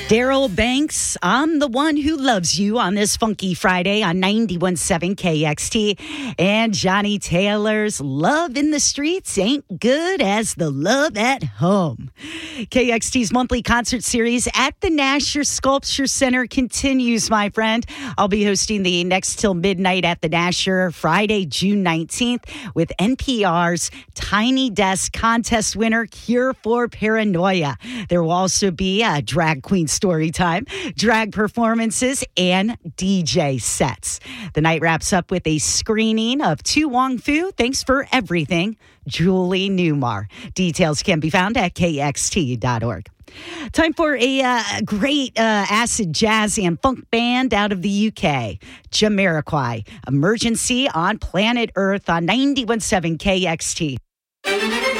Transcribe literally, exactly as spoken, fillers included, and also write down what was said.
Daryl Banks, I'm the one who loves you on this funky Friday on ninety-one point seven K X T. And Johnny Taylor's Love in the Streets ain't good as the love at home. K X T's monthly concert series at the Nasher Sculpture Center continues, my friend. I'll be hosting the Next Till Midnight at the Nasher Friday, June nineteenth with N P R's Tiny Desk contest winner, Cure for Paranoia. There will also be a drag queen story time, drag performances, and D J sets. The night wraps up with a screening of Tu Wong Fu, Thanks for Everything, Julie Newmar. Details can be found at K X T dot org. Time for a uh, great uh, acid jazz and funk band out of the U K, Jamiroquai. Emergency on Planet Earth on ninety-one point seven K X T.